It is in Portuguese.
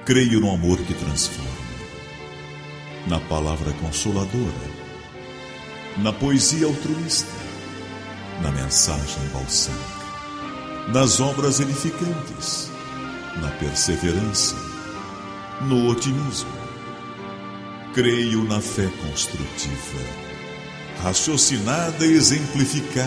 Creio no amor que transforma, na palavra consoladora, na poesia altruísta, na mensagem balsâmica, nas obras edificantes, na perseverança, no otimismo. Creio na fé construtiva, raciocinada e exemplificada,